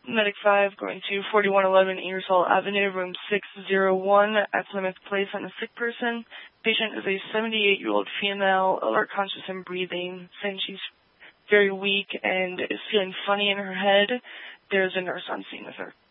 Medic 5 going to 4111 Ingersoll Avenue, room 601 at Plymouth Place on a sick person. Patient is a 78-year-old female, alert, conscious, and breathing, saying she's very weak and is feeling funny in her head. There's a nurse on scene with her.